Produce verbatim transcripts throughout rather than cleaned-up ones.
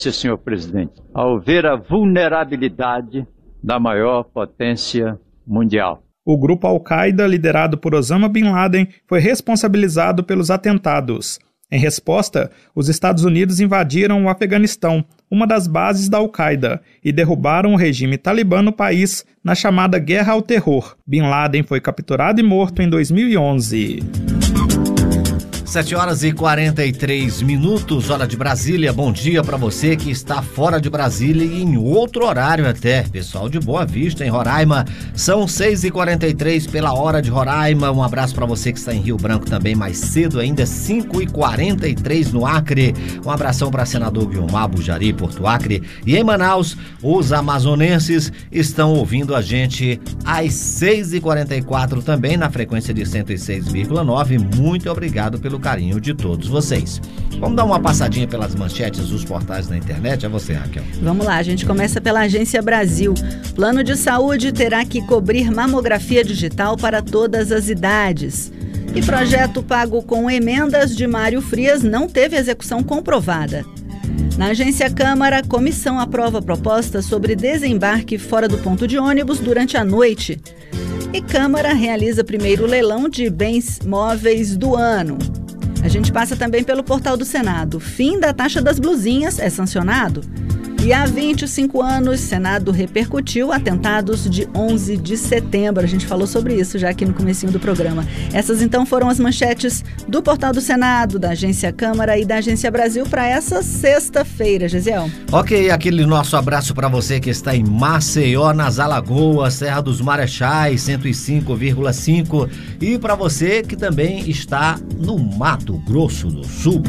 senhor presidente, ao ver a vulnerabilidade da maior potência mundial. O grupo Al-Qaeda, liderado por Osama Bin Laden, foi responsabilizado pelos atentados. Em resposta, os Estados Unidos invadiram o Afeganistão, uma das bases da Al-Qaeda, e derrubaram o regime talibã no país na chamada Guerra ao Terror. Bin Laden foi capturado e morto em dois mil e onze. sete horas e quarenta e três minutos, hora de Brasília. Bom dia para você que está fora de Brasília e em outro horário até. Pessoal de Boa Vista, em Roraima, são seis e quarenta e três pela hora de Roraima. Um abraço para você que está em Rio Branco também mais cedo, ainda cinco e quarenta e três no Acre. Um abração para senador Guilmar Bujari, Porto Acre. E em Manaus, os amazonenses estão ouvindo a gente às seis e quarenta e quatro também na frequência de cento e seis vírgula nove. Muito obrigado pelo carinho de todos vocês. Vamos dar uma passadinha pelas manchetes dos portais na internet? É você, Raquel. Vamos lá, a gente começa pela Agência Brasil. Plano de saúde terá que cobrir mamografia digital para todas as idades. E projeto pago com emendas de Mário Frias não teve execução comprovada. Na Agência Câmara, a comissão aprova proposta sobre desembarque fora do ponto de ônibus durante a noite. E Câmara realiza primeiro leilão de bens móveis do ano. A gente passa também pelo portal do Senado. Fim da taxa das blusinhas é sancionado. E há vinte e cinco anos, Senado repercutiu atentados de onze de setembro. A gente falou sobre isso já aqui no comecinho do programa. Essas então foram as manchetes do portal do Senado, da Agência Câmara e da Agência Brasil para essa sexta-feira, Gesiel. Ok, aquele nosso abraço para você que está em Maceió, nas Alagoas, Serra dos Marechais, cento e cinco vírgula cinco. E para você que também está no Mato Grosso do Sul.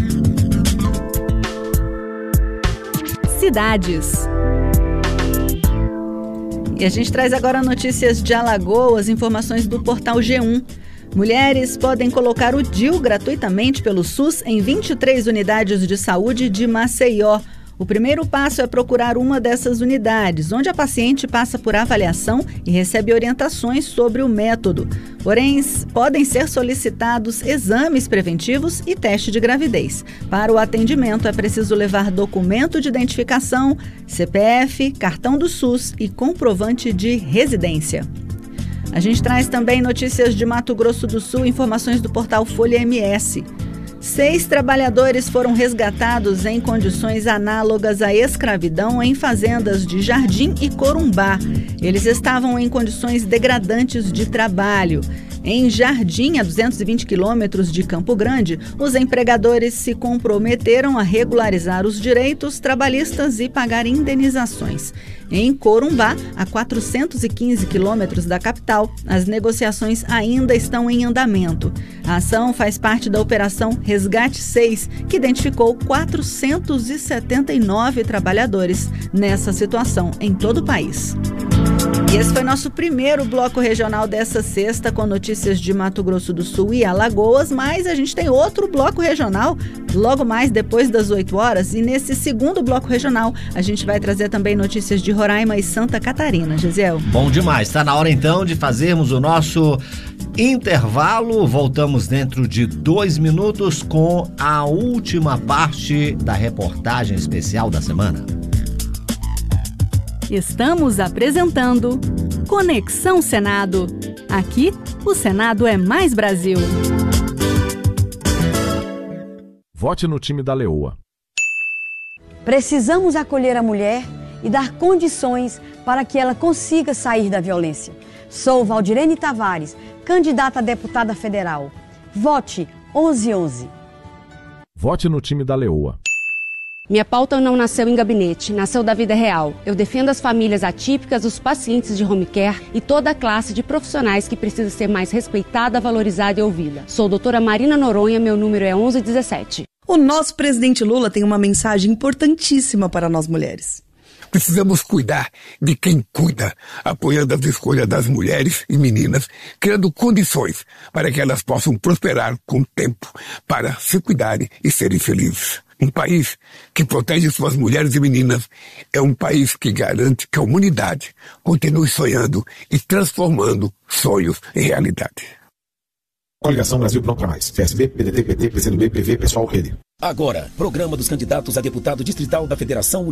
Cidades. E a gente traz agora notícias de Alagoas, informações do portal G um. Mulheres podem colocar o D I U gratuitamente pelo SUS em vinte e três unidades de saúde de Maceió. O primeiro passo é procurar uma dessas unidades, onde a paciente passa por avaliação e recebe orientações sobre o método. Porém, podem ser solicitados exames preventivos e teste de gravidez. Para o atendimento, é preciso levar documento de identificação, C P F, cartão do SUS e comprovante de residência. A gente traz também notícias de Mato Grosso do Sul, informações do portal Folha M S. Seis trabalhadores foram resgatados em condições análogas à escravidão em fazendas de Jardim e Corumbá. Eles estavam em condições degradantes de trabalho. Em Jardim, a duzentos e vinte quilômetros de Campo Grande, os empregadores se comprometeram a regularizar os direitos trabalhistas e pagar indenizações. Em Corumbá, a quatrocentos e quinze quilômetros da capital, as negociações ainda estão em andamento. A ação faz parte da Operação Resgate seis, que identificou quatrocentos e setenta e nove trabalhadores nessa situação em todo o país. E esse foi nosso primeiro bloco regional dessa sexta, com notícias de Mato Grosso do Sul e Alagoas, mas a gente tem outro bloco regional logo mais depois das oito horas, e nesse segundo bloco regional a gente vai trazer também notícias de Roraima e Santa Catarina. Gesiel. Bom demais, está na hora então de fazermos o nosso intervalo. Voltamos dentro de dois minutos com a última parte da reportagem especial da semana. Estamos apresentando Conexão Senado. Aqui, o Senado é mais Brasil. Vote no time da Leoa. Precisamos acolher a mulher e dar condições para que ela consiga sair da violência. Sou Valdirene Tavares, candidata a deputada federal. Vote onze onze. Vote no time da Leoa. Minha pauta não nasceu em gabinete, nasceu da vida real. Eu defendo as famílias atípicas, os pacientes de home care e toda a classe de profissionais que precisa ser mais respeitada, valorizada e ouvida. Sou doutora Marina Noronha, meu número é onze dezessete. O nosso presidente Lula tem uma mensagem importantíssima para nós mulheres. Precisamos cuidar de quem cuida, apoiando as escolhas das mulheres e meninas, criando condições para que elas possam prosperar com o tempo, para se cuidarem e serem felizes. Um país que protege suas mulheres e meninas é um país que garante que a humanidade continue sonhando e transformando sonhos em realidade. Coligação Brasil Pronto para Mais. P S B, P D T, P T, P C do B, P V, Pessoal, Rede. Agora, programa dos candidatos a deputado distrital da Federação